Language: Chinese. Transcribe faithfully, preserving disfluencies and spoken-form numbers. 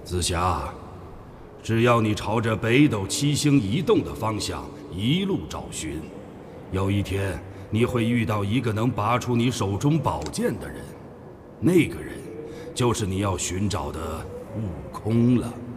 紫霞，只要你朝着北斗七星移动的方向一路找寻，有一天你会遇到一个能拔出你手中宝剑的人，那个人就是你要寻找的悟空了。